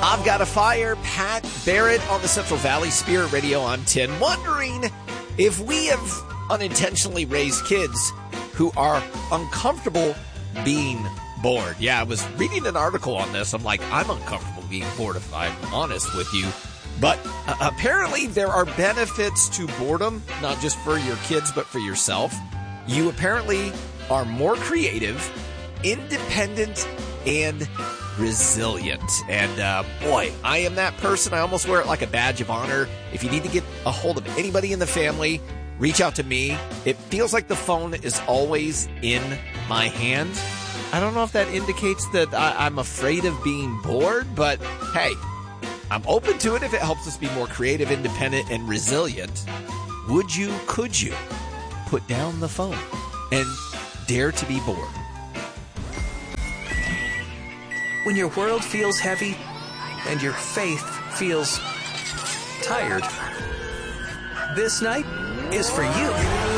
I've got a fire. Pat Barrett on the Central Valley Spirit Radio on 10. Wondering if we have unintentionally raised kids who are uncomfortable being bored. Yeah, I was reading an article on this. I'm like, I'm uncomfortable being bored, if I'm honest with you. But apparently there are benefits to boredom, not just for your kids, but for yourself. You apparently are more creative, independent, and resilient. And boy, I am that person. I almost wear it like a badge of honor. If you need to get a hold of anybody in the family, reach out to me. It feels like the phone is always in my hand. I don't know if that indicates that I'm afraid of being bored, but hey, I'm open to it if it helps us be more creative, independent, and resilient. Could you put down the phone and dare to be bored? When your world feels heavy and your faith feels tired, this night is for you.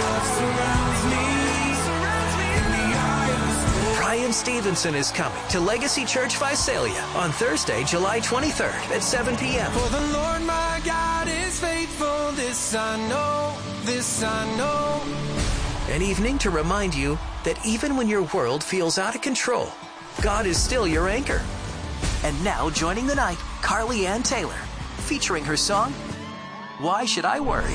Brian Stevenson is coming to Legacy Church Visalia on Thursday, July 23rd at 7 p.m. For the Lord my God is faithful, this I know, this I know. An evening to remind you that even when your world feels out of control, God is still your anchor. And now joining the night, Carly Ann Taylor, featuring her song, Why Should I Worry?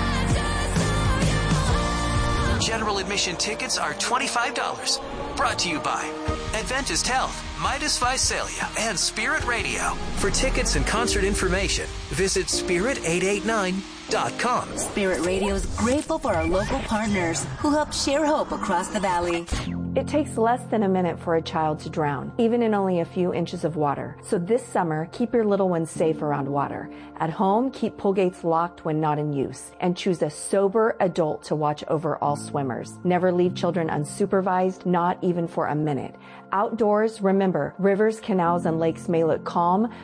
General admission tickets are $25. Brought to you by Adventist Health, Midas Visalia, and Spirit Radio. For tickets and concert information, visit spirit889.com. Spirit Radio is grateful for our local partners who help share hope across the valley. It takes less than a minute for a child to drown, even in only a few inches of water. So this summer, keep your little ones safe around water. At home, keep pool gates locked when not in use, and choose a sober adult to watch over all swimmers. Never leave children unsupervised, not even for a minute. Outdoors, remember, rivers, canals, and lakes may look calm,